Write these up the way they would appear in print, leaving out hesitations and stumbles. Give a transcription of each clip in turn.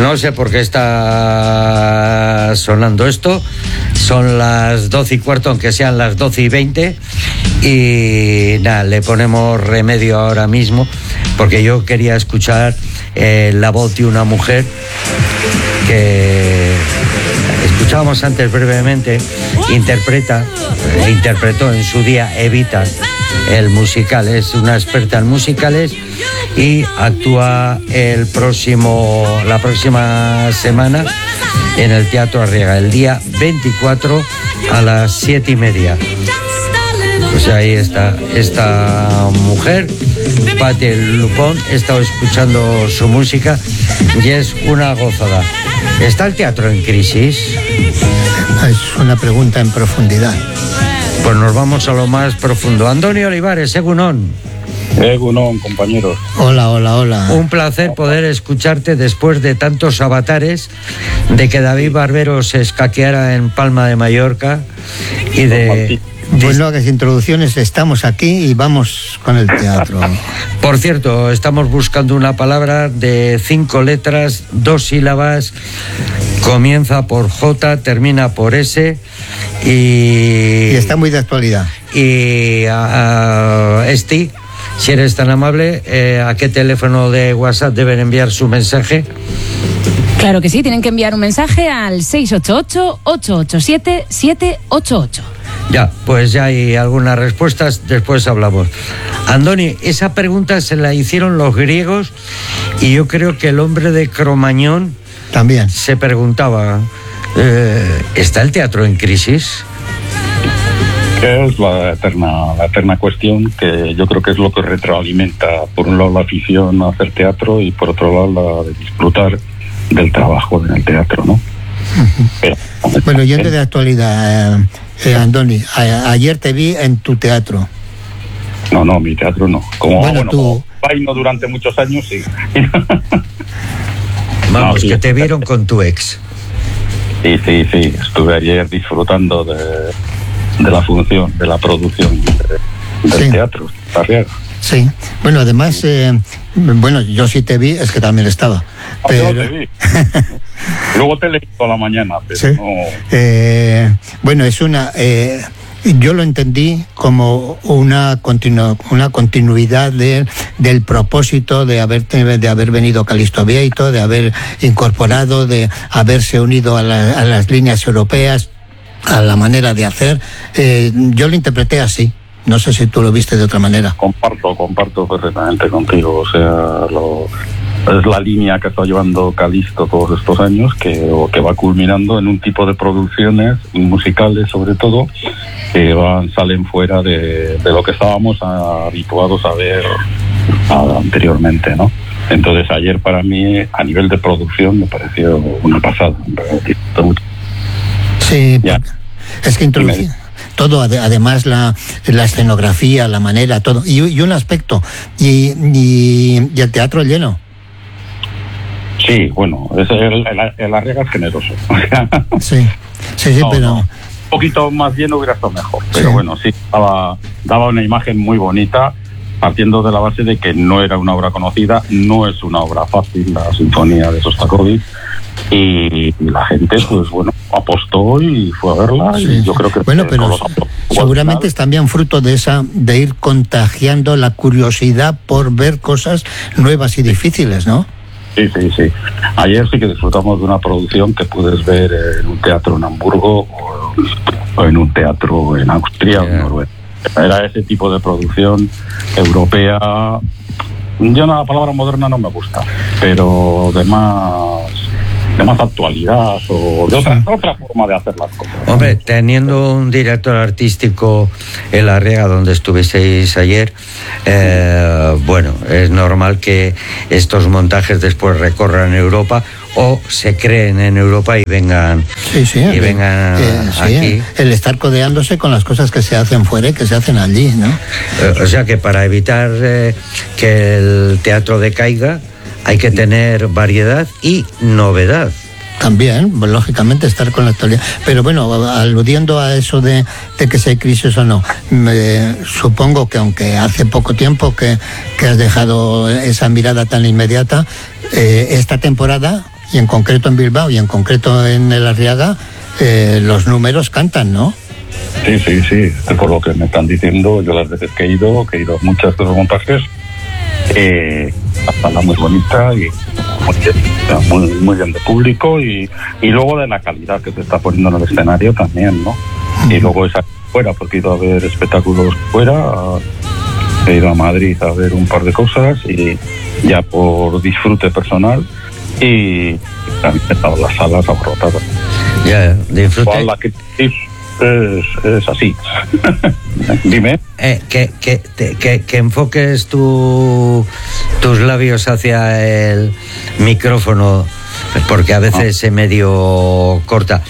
No sé por qué está sonando esto. Son las 12:15, aunque sean las 12:20. Y nada, le ponemos remedio ahora mismo, porque yo quería escuchar la voz de una mujer que escuchábamos antes brevemente. Interpretó en su día Evita, el musical. Es una experta en musicales y actúa la próxima semana en el Teatro Arriaga, el día 24 a las 7:30. Pues ahí está esta mujer, Patti Lupone. He estado escuchando su música y es una gozada. ¿Está el teatro en crisis? Es una pregunta en profundidad. Pues nos vamos a lo más profundo. Andoni Olivares, Egunon. Egunon, compañeros. Hola, hola, hola. Un placer poder escucharte después de tantos avatares, de que David Barbero se escaqueara en Palma de Mallorca y de... Bueno, las introducciones, estamos aquí y vamos con el teatro. Por cierto, estamos buscando una palabra de 5 letras, 2 sílabas, comienza por J, termina por S y está muy de actualidad. Y Esti, si eres tan amable, ¿a qué teléfono de WhatsApp deben enviar su mensaje? Claro que sí, tienen que enviar un mensaje al 688-887-788. Ya, pues ya hay algunas respuestas, después hablamos. Andoni, esa pregunta se la hicieron los griegos y yo creo que el hombre de Cromañón también se preguntaba, ¿está el teatro en crisis? Que es la eterna cuestión, que yo creo que es lo que retroalimenta, por un lado, la afición a hacer teatro y por otro lado la de disfrutar del trabajo en el teatro, ¿no? Pero, bueno, yendo de actualidad, Andoni, ayer te vi en tu teatro. No, mi teatro no. Bueno, tú... bailo durante muchos años, sí. Vamos, sí, que te vieron con tu ex. Sí. Estuve ayer disfrutando de la función, de la producción del teatro, Arriaga. Sí, bueno, además, bueno, yo sí te vi, es que también estaba. Pero... Yo te vi. Luego te leí toda la mañana, pero sí. No... bueno, es una... yo lo entendí como una continuidad del propósito de haber venido Calixto Bieito, de haber incorporado, de haberse unido a las líneas europeas, a la manera de hacer. Yo lo interpreté así. No sé si tú lo viste de otra manera. Comparto perfectamente contigo. O sea, es la línea que está llevando Calixto todos estos años, que va culminando en un tipo de producciones musicales, sobre todo, que salen fuera de lo que estábamos habituados a ver anteriormente, ¿no? Entonces, ayer para mí, a nivel de producción, me pareció una pasada. Sí, ya. Es que introducí todo, además la escenografía, la manera, todo, y un aspecto, y el teatro lleno. Sí, bueno, el Arriaga es generoso. Sí, pero... Un poquito más lleno hubiera estado mejor, pero sí. Bueno, sí, daba una imagen muy bonita, partiendo de la base de que no era una obra conocida, no es una obra fácil, la Sinfonía de Sostakovich, y la gente, pues bueno, apostó y fue a verla, sí. Y yo creo que... Bueno, pero seguramente es también fruto de ir contagiando la curiosidad por ver cosas nuevas y difíciles, ¿no? Sí. Ayer sí que disfrutamos de una producción que puedes ver en un teatro en Hamburgo o en un teatro en Austria o en Noruega. Era ese tipo de producción europea. Yo la palabra moderna no me gusta, pero de más actualidad o de otra forma de hacer las cosas. Hombre, teniendo un director artístico en La Arriaga, donde estuvisteis ayer, bueno, es normal que estos montajes después recorran Europa o se creen en Europa y vengan, aquí. El estar codeándose con las cosas que se hacen fuera y que se hacen allí, ¿no? O sea que para evitar que el teatro decaiga, hay que tener variedad y novedad. También, lógicamente, estar con la actualidad. Pero bueno, aludiendo a eso de que si hay crisis o no, supongo que aunque hace poco tiempo que has dejado esa mirada tan inmediata, esta temporada y en concreto en Bilbao y en concreto en el Arriaga, los números cantan, ¿no? Sí, por lo que me están diciendo, yo las veces que he ido a muchas de los montajes, la sala muy bonita y muy bien de público y luego de la calidad que se está poniendo en el escenario también, ¿no? Y luego esa fuera, porque he ido a ver espectáculos fuera, he ido a Madrid a ver un par de cosas y ya por disfrute personal y han estado las salas abarrotadas. Ya, disfrute. La que es así. Dime. Que enfoques tus labios hacia el micrófono, porque a veces se medio corta.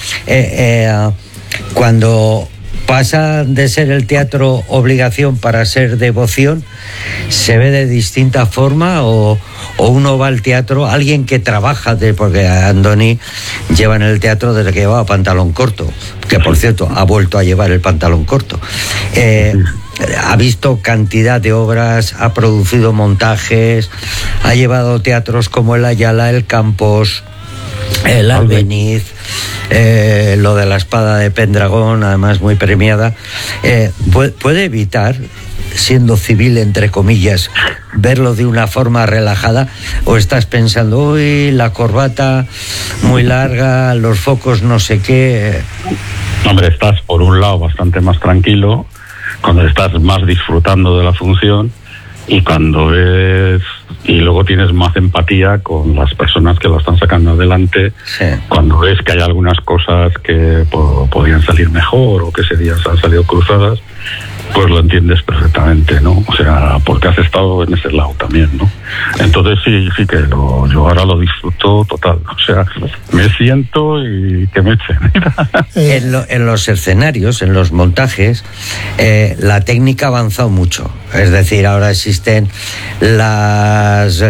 Cuando pasa de ser el teatro obligación para ser devoción, ¿se ve de distinta forma o uno va al teatro, alguien que trabaja, porque Andoni lleva en el teatro desde que llevaba pantalón corto, que por cierto ha vuelto a llevar el pantalón corto, ha visto cantidad de obras, ha producido montajes, ha llevado teatros como el Ayala, el Campos, el Albeniz, lo de la espada de Pendragón, además muy premiada. ¿Puede evitar, siendo civil entre comillas, verlo de una forma relajada, o estás pensando, uy, la corbata muy larga, los focos no sé qué? Hombre, estás por un lado bastante más tranquilo cuando estás más disfrutando de la función, y cuando ves, y luego tienes más empatía con las personas que lo están sacando adelante, sí. Cuando ves que hay algunas cosas que podrían salir mejor o que ese día se han salido cruzadas, pues lo entiendes perfectamente, ¿no? O sea, porque has estado en ese lado también, ¿no? Entonces sí que yo ahora lo disfruto total. O sea, me siento y que me echen. En los escenarios, en los montajes, la técnica ha avanzado mucho. Es decir, ahora existen las...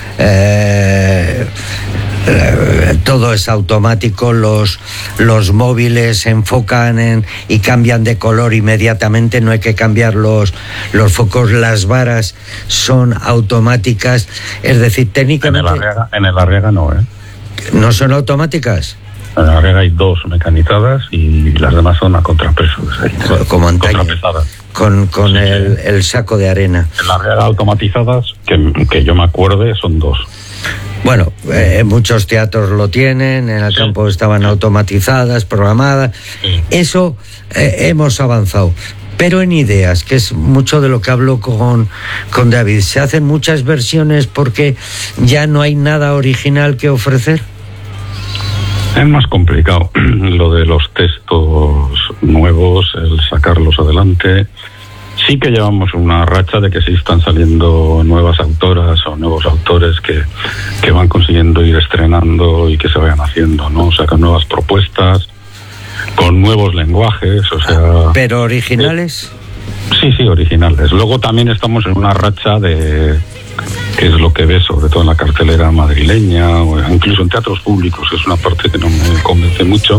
todo es automático, los móviles se enfocan y cambian de color inmediatamente, no hay que cambiar los focos, las varas son automáticas, es decir, técnicamente... En el Arriaga no, ¿eh? ¿No son automáticas? En el Arriaga hay 2 mecanizadas y las demás son a contrapeso. Como antaño, contrapesadas. Con sí, el saco de arena. En la Arriaga automatizadas, que yo me acuerde, son 2. Bueno, muchos teatros lo tienen, en el campo estaban automatizadas, programadas. Eso hemos avanzado. Pero en ideas, que es mucho de lo que hablo con David, ¿se hacen muchas versiones porque ya no hay nada original que ofrecer? Es más complicado lo de los textos nuevos, el sacarlos adelante. Sí que llevamos una racha de que sí están saliendo nuevas autoras o nuevos autores que van consiguiendo ir estrenando y que se vayan haciendo, ¿no? O sea, con nuevas propuestas, con nuevos lenguajes, o sea... ¿Pero originales? Sí, originales. Luego también estamos en una racha de... que es lo que ves sobre todo en la cartelera madrileña o incluso en teatros públicos, que es una parte que no me convence mucho.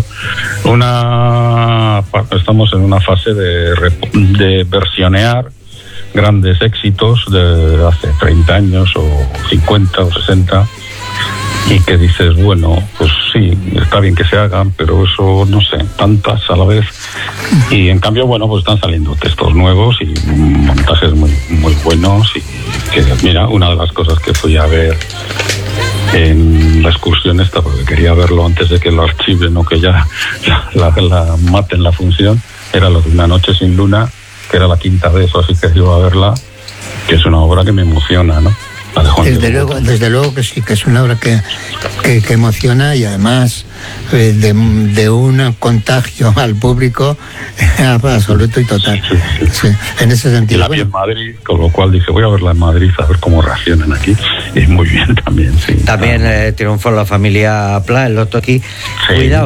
Estamos en una fase de versionear grandes éxitos de hace 30 años o 50 o 60 y que dices, bueno, pues sí, está bien que se hagan, pero eso, no sé, tantas a la vez. Y en cambio, bueno, pues están saliendo textos nuevos y montajes muy, muy buenos. Y que, mira, una de las cosas que fui a ver en la excursión esta, porque quería verlo antes de que lo archiven o que ya la maten la función, era lo de Una noche sin luna, que era la 5ª vez o así que iba a verla, que es una obra que me emociona, ¿no? Desde luego que sí, que es una obra que emociona y además de un contagio al público absoluto y total. Sí, en ese sentido. Y la vi en Madrid, con lo cual dije, voy a verla en Madrid a ver cómo reaccionan aquí. Y muy bien también, sí. También triunfó la familia Pla, el otro aquí. Sí. Cuidado.